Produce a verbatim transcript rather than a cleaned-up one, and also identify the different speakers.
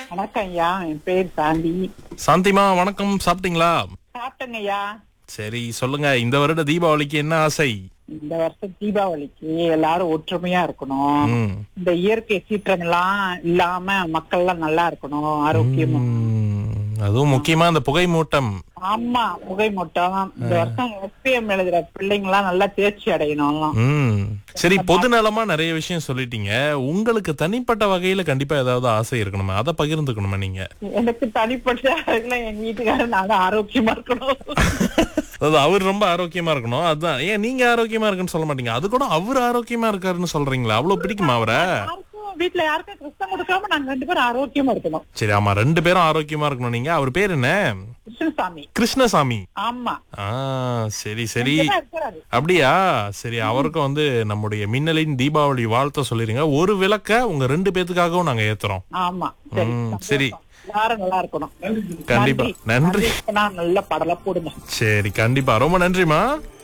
Speaker 1: வணக்கம் ஐயா, என் பேர் சாந்தி.
Speaker 2: சாந்திமா வணக்கம், சாப்பிட்டீங்களா?
Speaker 1: சாப்பிட்டேங்க ஐயா.
Speaker 2: சரி சொல்லுங்க, இந்த வருட தீபாவளிக்கு என்ன ஆசை?
Speaker 1: இந்த வருஷம் தீபாவளிக்கு எல்லாரும் ஒற்றுமையா இருக்கணும்.
Speaker 2: ம்.
Speaker 1: இந்த இயற்கை சீற்றம் எல்லாம் இல்லாம மக்கள் எல்லாம் நல்லா இருக்கணும், ஆரோக்கியமா.
Speaker 2: ம், அதுவும் முக்கியமா இந்த புகை மூட்டம்.
Speaker 1: ஆமா, புகை மூட்டம். இந்த வருஷம் எஸ்பிஎம் எழுதுற பிள்ளைங்க எல்லாம் நல்லா தேர்ச்சி அடையணும்.
Speaker 2: ம். சரி, பொது நலமா நிறைய விஷயம் சொல்லிட்டீங்க. உங்களுக்கு தனிப்பட்ட வகையில கண்டிப்பா ஏதாவது ஆசை இருக்கணுமா? அதை பகிர்ந்துக்கணுமா நீங்க?
Speaker 1: எனக்கு தனிப்பட்ட வகையில எங்க வீட்டுக்காரர் நானும் ஆரோக்கியமா இருக்கணும்.
Speaker 2: அதாவது அவர் ரொம்ப ஆரோக்கியமா இருக்கணும். அதுதான். ஏன் நீங்க ஆரோக்கியமா இருக்குன்னு சொல்ல மாட்டீங்க? அது கூட அவர் ஆரோக்கியமா இருக்காருன்னு சொல்றீங்களா? அவ்வளவு பிடிக்குமா அவரை?
Speaker 1: யாருக்கும் வீட்டுல யாருக்கும் கஷ்டம் கொடுக்காம நாங்க ரெண்டு பேரும் ஆரோக்கியமா இருக்கணும்.
Speaker 2: சரி, ஆமா, ரெண்டு பேரும் ஆரோக்கியமா இருக்கணும். நீங்க அவர் பேர் என்ன?
Speaker 1: கிருஷ்ணசாமி.
Speaker 2: கிருஷ்ணசாமி.
Speaker 1: ஆமா.
Speaker 2: ஆ, சரி சரி.
Speaker 1: இங்கதான் இருக்கிறாரு.
Speaker 2: அப்படியா? சரி, அவருக்கும் வந்து நம்முடைய மின்னலின் தீபாவளி வாழ்த்த சொல்லிருங்க. ஒரு விளக்க உங்க ரெண்டு பேத்துக்காகவும் நாங்க ஏத்துறோம்.
Speaker 1: ஆமா, சரி.
Speaker 2: ம், சரி.
Speaker 1: எல்லாரும் நல்லா இருக்கணும்.
Speaker 2: கண்டிப்பா. நன்றி.
Speaker 1: நல்ல படல போடுங்க.
Speaker 2: சரி, கண்டிப்பா. ரொம்ப நன்றிமா.